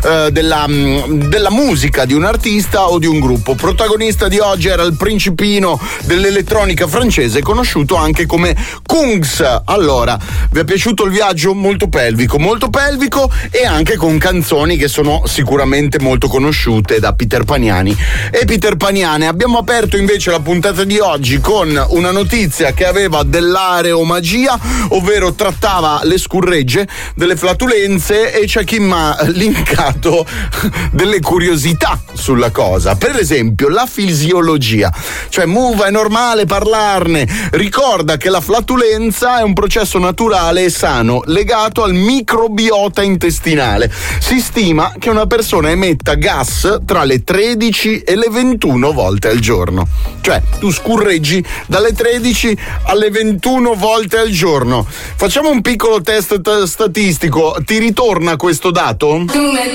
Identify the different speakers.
Speaker 1: della musica di un artista o di un gruppo. Protagonista di oggi era il principino dell'elettronica francese, conosciuto anche come Kungs. Allora, vi è piaciuto il viaggio? Molto pelvico e anche con canzoni che sono sicuramente molto conosciute da Peter Paniani e Peter Paniane. Abbiamo aperto invece la puntata di oggi con una notizia che aveva dell'are o magia, ovvero trattava le scurregge, delle flatulenze, e c'è chi mi ha linkato delle curiosità sulla cosa. Per esempio la fisiologia, cioè Muva, è normale parlarne, ricorda che la flatulenza è un processo naturale e sano legato al microbiota intestinale. Si stima che una persona emetta gas tra le 13 e le 21 volte al giorno, cioè tu scurreggi dalle 13 alle 21 volte al giorno. Facciamo un piccolo test statistico, ti ritorna questo dato?